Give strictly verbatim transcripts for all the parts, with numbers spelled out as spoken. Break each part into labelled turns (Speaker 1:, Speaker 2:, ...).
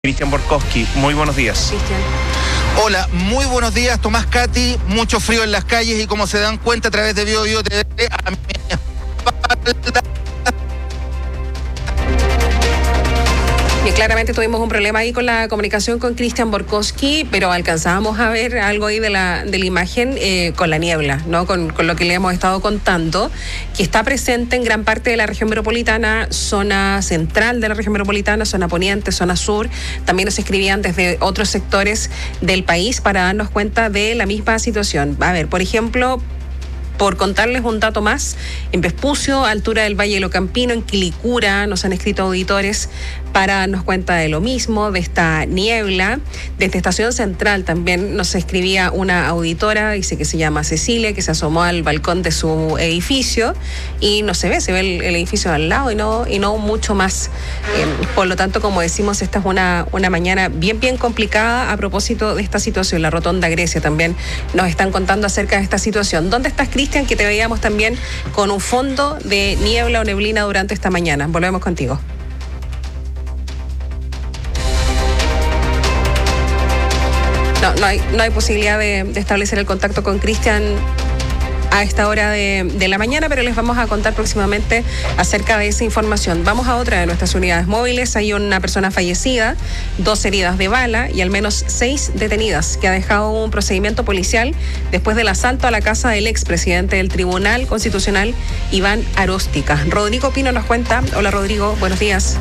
Speaker 1: Cristian Borkowski, muy buenos días.
Speaker 2: Cristian.
Speaker 3: Hola, muy buenos días, Tomás, Katy. Mucho frío en las calles y como se dan cuenta a través de Bio Bio T V, a mi espalda.
Speaker 2: Y claramente tuvimos un problema ahí con la comunicación con Cristian Borkowski, pero alcanzábamos a ver algo ahí de la, de la imagen eh, con la niebla, ¿no? Con, con lo que le hemos estado contando, que está presente en gran parte de la región metropolitana, zona central de la región metropolitana, zona poniente, zona sur. También nos escribían desde otros sectores del país para darnos cuenta de la misma situación. A ver, por ejemplo, por contarles un dato más, en Vespucio, altura del Valle de Locampino, en Quilicura, nos han escrito auditores para darnos cuenta de lo mismo, de esta niebla. Desde Estación Central también nos escribía una auditora, dice que se llama Cecilia, que se asomó al balcón de su edificio y no se ve, se ve el, el edificio al lado y no, y no mucho más. Eh, por lo tanto, como decimos, esta es una, una mañana bien, bien complicada a propósito de esta situación. La Rotonda Grecia también nos están contando acerca de esta situación. ¿Dónde estás, Cristian? Que te veíamos también con un fondo de niebla o neblina durante esta mañana. Volvemos contigo. No, no hay, no hay posibilidad de, de establecer el contacto con Cristian a esta hora de, de la mañana, pero les vamos a contar próximamente acerca de esa información. Vamos a otra de nuestras unidades móviles. Hay una persona fallecida, dos heridas de bala y al menos seis detenidas, que ha dejado un procedimiento policial después del asalto a la casa del expresidente del Tribunal Constitucional, Iván Aróstica. Rodrigo Pino nos cuenta. Hola, Rodrigo, buenos días.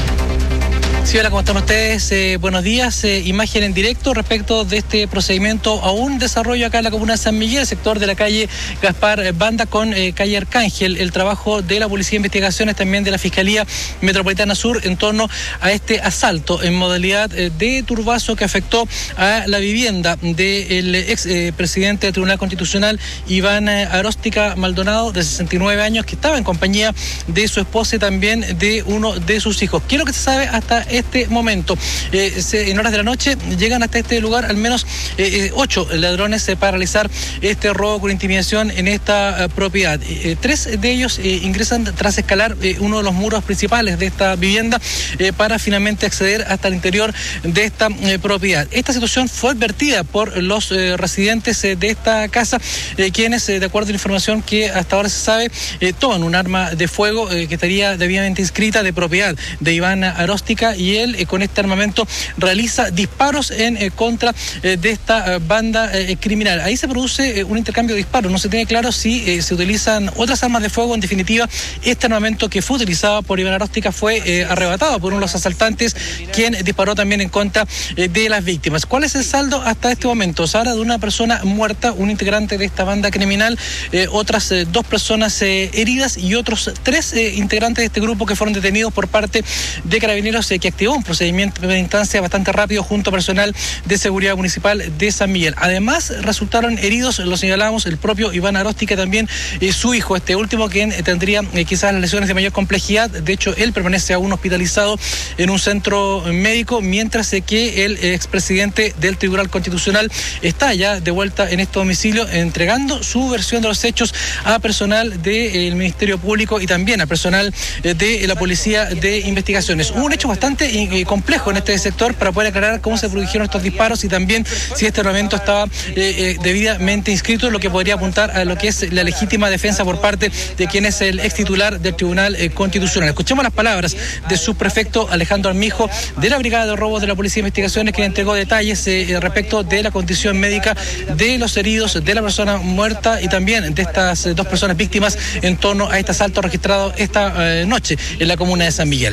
Speaker 4: Sí, hola, ¿cómo están ustedes? Eh, buenos días. Eh, imagen en directo respecto de este procedimiento a un desarrollo acá en la comuna de San Miguel, sector de la calle Gaspar Banda con eh, calle Arcángel. El trabajo de la Policía de Investigaciones, también de la Fiscalía Metropolitana Sur, en torno a este asalto en modalidad eh, de turbazo que afectó a la vivienda del ex eh, presidente del Tribunal Constitucional, Iván eh, Aróstica Maldonado, de sesenta y nueve años, que estaba en compañía de su esposa y también de uno de sus hijos. ¿Qué es lo que se sabe hasta este momento? Eh, se, en horas de la noche llegan hasta este lugar al menos eh, eh, ocho ladrones eh, para realizar este robo con intimidación en esta eh, propiedad. Eh, tres de ellos eh, ingresan tras escalar eh, uno de los muros principales de esta vivienda eh, para finalmente acceder hasta el interior de esta eh, propiedad. Esta situación fue advertida por los eh, residentes eh, de esta casa, eh, quienes, eh, de acuerdo a la información que hasta ahora se sabe, eh, toman un arma de fuego eh, que estaría debidamente inscrita de propiedad de Iván Aróstica, y él eh, con este armamento realiza disparos en eh, contra eh, de esta eh, banda eh, criminal. Ahí se produce eh, un intercambio de disparos. No se tiene claro si eh, se utilizan otras armas de fuego. En definitiva, este armamento que fue utilizado por Iván Aróstica fue eh, arrebatado por uno de los asaltantes, quien disparó también en contra eh, de las víctimas. ¿Cuál es el saldo hasta este momento? Se habla de una persona muerta, un integrante de esta banda criminal, eh, otras eh, dos personas eh, heridas y otros tres eh, integrantes de este grupo que fueron detenidos por parte de Carabineros, eh, que activó un procedimiento de instancia bastante rápido junto a personal de seguridad municipal de San Miguel. Además, resultaron heridos, lo señalamos, el propio Iván Aróstica y también eh, su hijo, este último, quien eh, tendría eh, quizás las lesiones de mayor complejidad. De hecho, él permanece aún hospitalizado en un centro médico, mientras eh, que el eh, expresidente del Tribunal Constitucional está ya de vuelta en este domicilio, entregando su versión de los hechos a personal del eh, Ministerio Público y también a personal eh, de la Policía de Investigaciones. Hubo un hecho bastante eh, complejo en este sector para poder aclarar cómo se produjeron estos disparos y también si este armamento estaba eh, eh, debidamente inscrito, lo que podría apuntar a lo que es la legítima defensa por parte de quien es el ex titular del Tribunal eh, Constitucional. Escuchemos las palabras de su prefecto Alejandro Armijo, de la Brigada de Robos de la Policía de Investigaciones, que entregó detalles eh, respecto de la condición médica de los heridos, de la persona muerta y también de estas eh, dos personas víctimas en torno a este asalto registrado esta eh, noche en la comuna de San Miguel.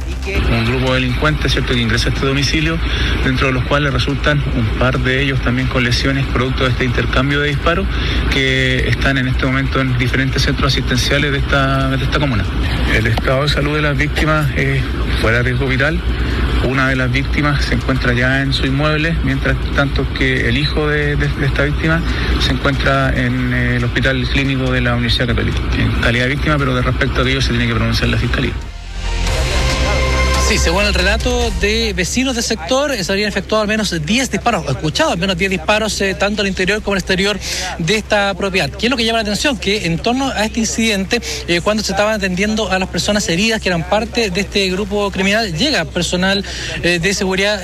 Speaker 5: Un grupo de delincuentes, ¿cierto?, que ingresa a este domicilio, dentro de los cuales resultan un par de ellos también con lesiones producto de este intercambio de disparos, que están en este momento en diferentes centros asistenciales de esta, de esta comuna. El estado de salud de las víctimas es fuera de riesgo vital. Una de las víctimas se encuentra ya en su inmueble, mientras tanto que el hijo de, de, de esta víctima se encuentra en el Hospital Clínico de la Universidad Católica, en calidad de víctima, pero de respecto a ello se tiene que pronunciar la Fiscalía.
Speaker 4: Sí, según el relato de vecinos del sector, se habrían efectuado al menos diez disparos, o escuchado al menos diez disparos, eh, tanto al interior como al exterior de esta propiedad. ¿Qué es lo que llama la atención? Que en torno a este incidente, eh, cuando se estaban atendiendo a las personas heridas que eran parte de este grupo criminal, llega personal eh, de seguridad